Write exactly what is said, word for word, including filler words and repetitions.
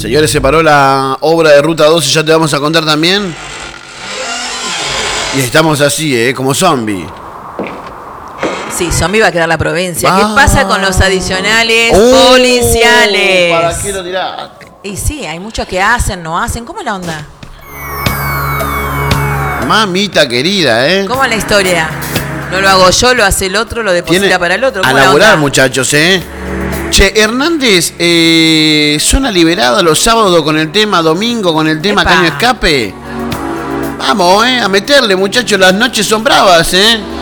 Señores, se paró la obra de Ruta doce, ya te vamos a contar también. Y estamos así, ¿eh? Como zombie. Sí, zombie va a quedar la provincia. Ah. ¿Qué pasa con los adicionales Oh, policiales? ¿Para qué lo tiraste? Y sí, hay muchos que hacen, no hacen. ¿Cómo es la onda? Mamita querida, ¿eh? ¿Cómo es la historia? No lo hago yo, lo hace el otro, lo deposita Tiene para el otro. a ¿Cómo la laburar, onda? muchachos, ¿eh? Che, Hernández, eh, zona liberada los sábados con el tema domingo, con el tema Epa. Caño Escape. Vamos, ¿eh? A meterle, muchachos, las noches son bravas, ¿eh?